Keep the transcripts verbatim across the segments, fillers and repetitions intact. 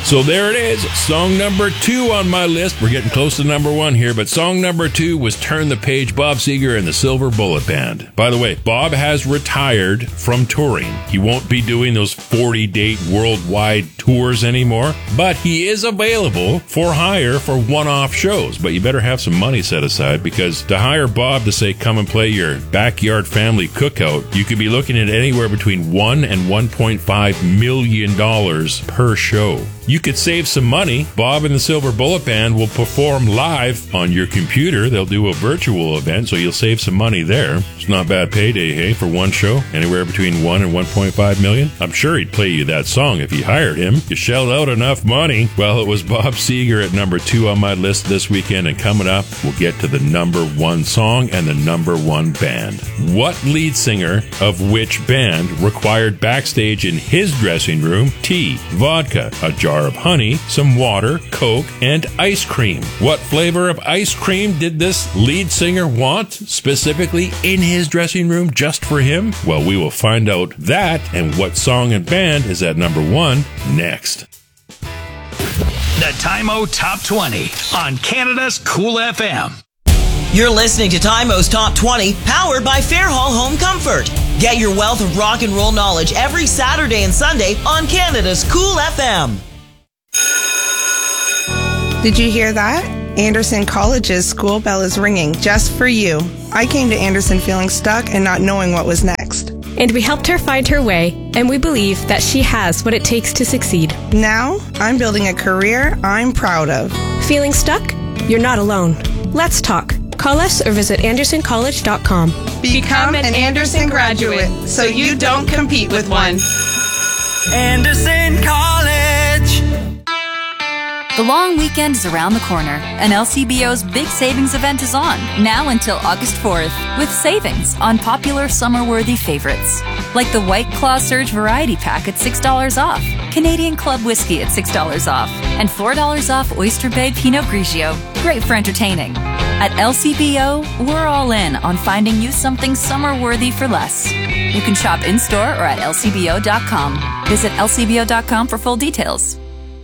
So there it is, song number two on my list. We're getting close to number one here, but song number two was Turn the Page, Bob Seger and the Silver Bullet Band. By the way, Bob has retired from touring. He won't be doing those forty-date worldwide tours anymore, but he is available for hire for one-off shows. But you better have some money set aside, because to hire Bob to say, come and play your backyard family cookout, you could be looking at anywhere between one and one point five million dollars per show. You could save some money. Bob and the Silver Bullet Band will perform live on your computer. They'll do a virtual event, so you'll save some money there. It's not bad payday, hey, for one show. Anywhere between one and one point five million. I'm sure he'd play you that song if you hired him. You shelled out enough money. Well, it was Bob Seger at number two on my list this weekend, and coming up, we'll get to the number one song and the number one band. What lead singer of which band required backstage in his dressing room tea, vodka, a jar of honey, some water, Coke, and ice cream? What flavor of ice cream did this lead singer want specifically in his dressing room just for him? Well, we will find out that and what song and band is at number one next. The Time-O Top twenty on Canada's Cool F M. You're listening to Time-O's Top twenty, powered by Fairhall Home Comfort. Get your wealth of rock and roll knowledge every Saturday and Sunday on Canada's Cool F M. Did you hear that? Anderson College's school bell is ringing just for you. I came to Anderson feeling stuck and not knowing what was next. And we helped her find her way, and we believe that she has what it takes to succeed. Now, I'm building a career I'm proud of. Feeling stuck? You're not alone. Let's talk. Call us or visit anderson college dot com. Become an Anderson graduate so you don't compete with one. Anderson College. The long weekend is around the corner, and L C B O's big savings event is on, now until August fourth, with savings on popular summer-worthy favorites, like the White Claw Surge Variety Pack at six dollars off, Canadian Club Whiskey at six dollars off, and four dollars off Oyster Bay Pinot Grigio. Great for entertaining. At L C B O, we're all in on finding you something summer-worthy for less. You can shop in-store or at L C B O dot com. Visit L C B O dot com for full details.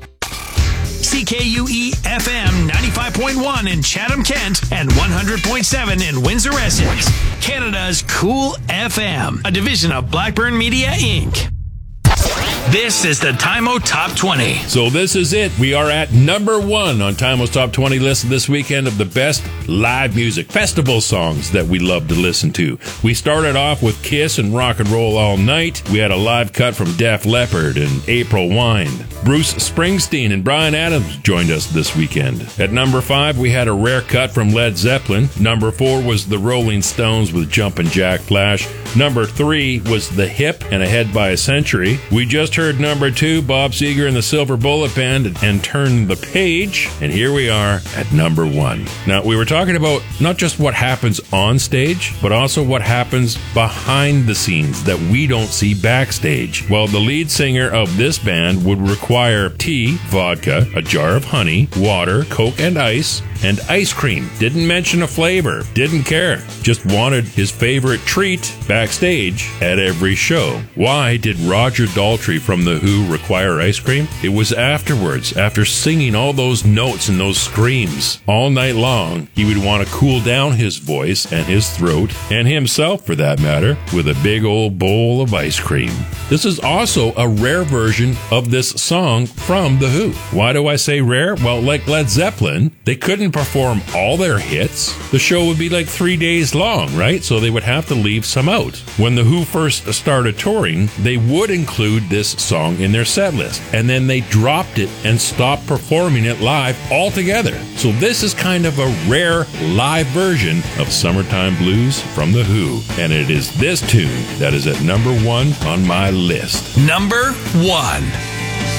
C K U E F M ninety-five point one in Chatham, Kent, and one hundred point seven in Windsor, Essex. Canada's Cool F M, a division of Blackburn Media, Incorporated. This is the Time-O Top twenty. So this is it. We are at number one on Time-O's Top twenty list this weekend of the best live music festival songs that we love to listen to. We started off with Kiss and Rock and Roll All Night. We had a live cut from Def Leppard and April Wine. Bruce Springsteen and Bryan Adams joined us this weekend. At number five, we had a rare cut from Led Zeppelin. Number four was the Rolling Stones with Jumpin' Jack Flash. Number three was The Hip and Ahead by a Century. We just heard number two, Bob Seger and the Silver Bullet Band, and Turn the Page. And here we are at number one. Now, we were talking about not just what happens on stage, but also what happens behind the scenes that we don't see backstage. Well, the lead singer of this band would require tea, vodka, a jar of honey, water, Coke and ice, and ice cream. Didn't mention a flavor. Didn't care. Just wanted his favorite treat backstage at every show. Why did Roger Daltrey from The Who require ice cream? It was afterwards, after singing all those notes and those screams all night long, he would want to cool down his voice and his throat, and himself for that matter, with a big old bowl of ice cream. This is also a rare version of this song from The Who. Why do I say rare? Well, like Led Zeppelin, they couldn't perform all their hits. The show would be like three days long, right? So they would have to leave some out. When The Who first started touring, they would include this song in their set list, and then they dropped it and stopped performing it live altogether. So this is kind of a rare live version of Summertime Blues from The Who, and it is this tune that is at number one on my list. Number one.